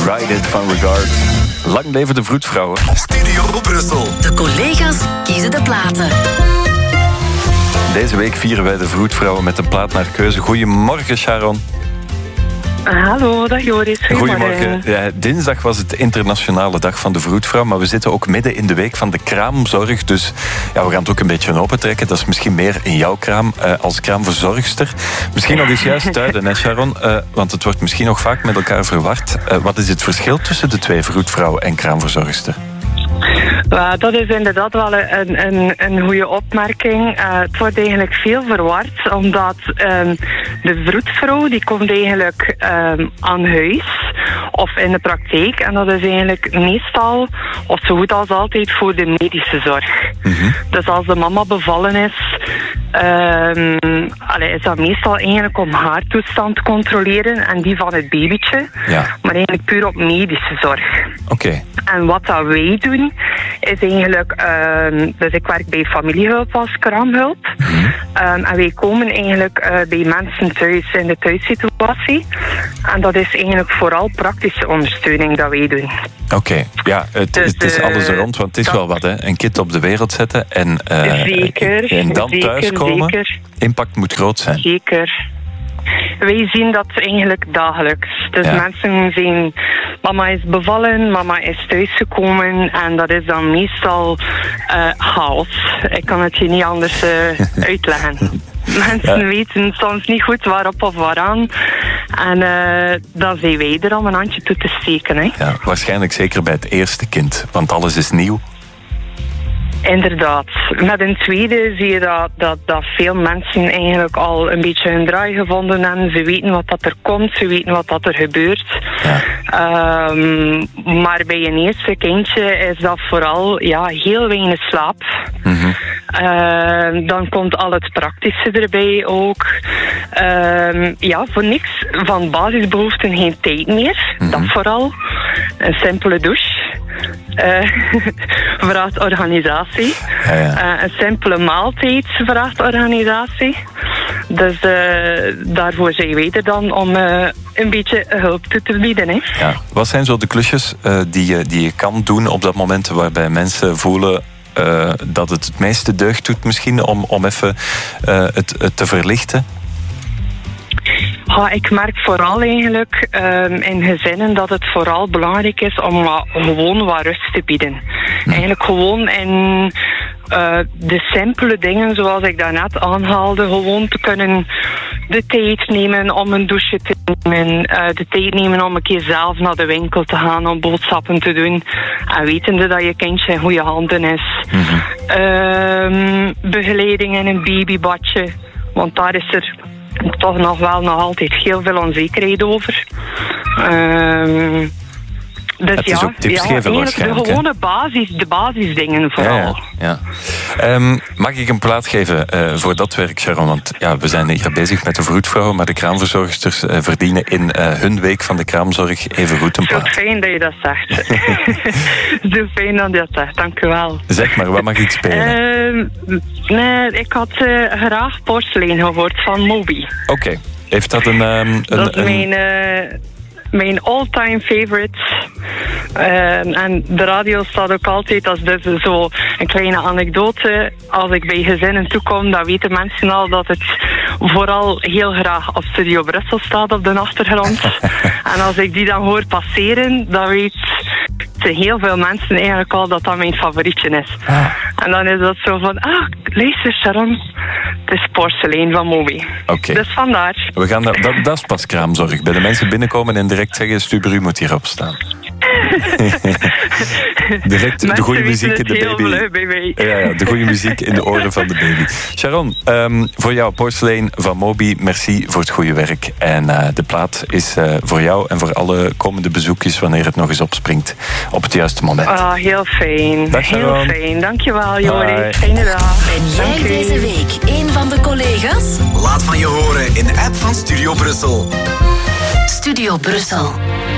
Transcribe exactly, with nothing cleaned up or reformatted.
Ride It van Regard. Lang leven de vroedvrouwen. Studio Brussel. De collega's kiezen de platen. Deze week vieren wij de vroedvrouwen met een plaat naar keuze. Goedemorgen, Sharon. Hallo, dag Joris. Goedemorgen. Ja, dinsdag was het internationale dag van de vroedvrouw, maar we zitten ook midden in de week van de kraamzorg. Dus ja, we gaan het ook een beetje opentrekken. Dat is misschien meer in jouw kraam uh, als kraamverzorgster. Misschien nog eens juist duiden, hè Sharon? Uh, want het wordt misschien nog vaak met elkaar verward. Uh, wat is het verschil tussen de twee vroedvrouw en kraamverzorgster? Uh, dat is inderdaad wel een, een, een goede opmerking. Uh, het wordt eigenlijk veel verward, omdat um, de vroedvrouw die komt eigenlijk um, aan huis of in de praktijk. En dat is eigenlijk meestal, of zo goed als altijd, voor de medische zorg. Mm-hmm. Dus als de mama bevallen is, um, allee, is dat meestal eigenlijk om haar toestand te controleren en die van het babytje. Ja. Maar eigenlijk puur op medische zorg. Oké. Okay. En wat dat wij doen, is eigenlijk... Um, dus ik werk bij familiehulp als kraamhulp. Mm-hmm. Um, en wij komen eigenlijk uh, bij mensen thuis in de thuissituatie. En dat is eigenlijk vooral praktische ondersteuning dat wij doen. Oké, okay. Ja, het, dus, het is alles er rond, want het is dat... wel wat, hè. Een kind op de wereld zetten en, uh, zeker, en dan zeker, thuiskomen. Zeker. Impact moet groot zijn. Zeker. Wij zien dat eigenlijk dagelijks. Dus ja. Mensen zien, mama is bevallen, mama is thuisgekomen en dat is dan meestal uh, chaos. Ik kan het je niet anders uh, uitleggen. Mensen ja. weten soms niet goed waarop of waaraan. En uh, dan zijn wij er om een handje toe te steken. Hè. Ja, waarschijnlijk zeker bij het eerste kind, want alles is nieuw. Inderdaad. Met een tweede zie je dat, dat, dat veel mensen eigenlijk al een beetje hun draai gevonden hebben. Ze weten wat dat er komt, ze weten wat dat er gebeurt. Ja. Um, maar bij een eerste kindje is dat vooral ja, heel weinig slaap. Mm-hmm. Uh, dan komt al het praktische erbij ook. Uh, ja, voor niks van basisbehoeften geen tijd meer. Mm-hmm. Dat vooral. Een simpele douche. Uh, vraagt organisatie. Ja, ja. Uh, een simpele maaltijd vraagt organisatie. Dus uh, daarvoor zijn wij er dan om uh, een beetje hulp toe te bieden. Hè. Ja. Wat zijn zo de klusjes uh, die, je, die je kan doen op dat moment waarbij mensen voelen uh, dat het het meeste deugd doet misschien om, om even uh, het, het te verlichten? Ja, ik merk vooral eigenlijk um, in gezinnen dat het vooral belangrijk is om wat, gewoon wat rust te bieden. Hm. Eigenlijk gewoon in uh, de simpele dingen zoals ik daarnet aanhaalde, gewoon te kunnen de tijd nemen om een douche te nemen, uh, de tijd nemen om een keer zelf naar de winkel te gaan om boodschappen te doen en wetende dat je kindje in goede handen is. Mm-hmm. Um, begeleiding in een babybadje, want daar is er toch nog wel nog altijd heel veel onzekerheid over. Um, dus het is ja, ook tips ja, geven waarschijnlijk. De gewone basis, de basisdingen vooral. Ja, ja. Um, mag ik een plaat geven uh, voor dat werk, Sharon? Want ja, we zijn hier bezig met de vroedvrouwen, maar de kraamverzorgsters uh, verdienen in uh, hun week van de kraamzorg even goed een plaat. Zo fijn dat je dat zegt. Zo fijn dat je dat zegt, dank u wel. Zeg maar, wat mag ik spelen? Uh, nee, ik had uh, graag Porselein gehoord van Moby. Oké. Okay. Heeft dat een... Um, een dat is een... mijn... Uh, Mijn all-time favorite. Uh, en de radio staat ook altijd als dus zo een kleine anekdote. Als ik bij gezinnen toekom, dan weten mensen al dat het vooral heel graag op Studio Brussel staat op de achtergrond. En als ik die dan hoor passeren, dan weet heel veel mensen eigenlijk al dat dat mijn favorietje is. Ah. En dan is dat zo van, ah, luister Sharon, het is Porselein van Moby. Oké. Okay. Dus vandaar. We gaan dat, dat, dat is pas kraamzorg. Bij de mensen binnenkomen en direct zeggen, Stubberu moet hierop staan. Direct de goede muziek in de baby. Ja, ja, de goede muziek in de oren van de baby. Sharon, um, voor jou Porselein van Moby, merci voor het goede werk. En uh, de plaat is uh, voor jou en voor alle komende bezoekjes wanneer het nog eens opspringt op het juiste moment. Ah, heel fijn. Dag, heel fijn. Dankjewel, Joris. Fijne dag. Ben jij Dank deze week een van de collega's? Laat van je horen in de app van Studio Brussel. Studio Brussel.